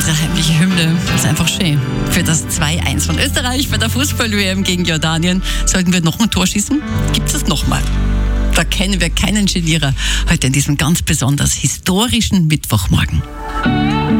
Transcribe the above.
unsere heimliche Hymne. Das ist einfach schön. Für das 2-1 von Österreich bei der Fußball-WM gegen Jordanien. Sollten wir noch ein Tor schießen? Gibt es nochmal. Da kennen wir keinen Genierer heute in diesem ganz besonders historischen Mittwochmorgen.